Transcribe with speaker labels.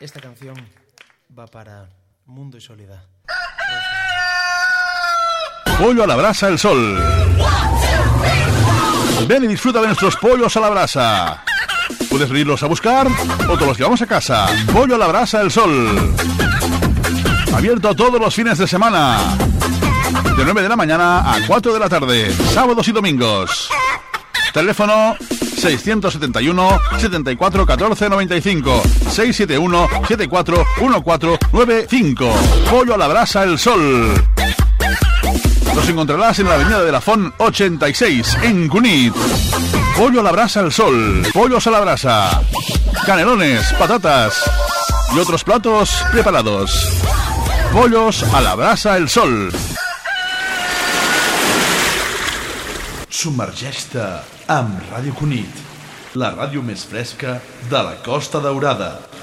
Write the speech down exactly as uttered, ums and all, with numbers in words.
Speaker 1: Esta canción va para Mundo y Soledad.
Speaker 2: Pollo a la brasa El Sol. Ven y disfruta de nuestros pollos a la brasa. Puedes venirlos a buscar o te los llevamos a casa. Pollo a la brasa El Sol. Abierto todos los fines de semana. De nueve de la mañana a cuatro de la tarde. Sábados y domingos. Teléfono seiscientos setenta y uno, setenta y cuatro, catorce, noventa y cinco. seiscientos setenta y uno, setenta y cuatro, catorce, noventa y cinco. Pollo a la brasa El Sol. Los encontrarás en la avenida de la Font ochenta y seis, en Cunit. Pollo a la brasa El Sol. Pollos a la brasa. Canelones, patatas y otros platos preparados. Pollos a la brasa El Sol.
Speaker 3: Submergeix-te amb Ràdio Cunit, la ràdio més fresca de la Costa Daurada.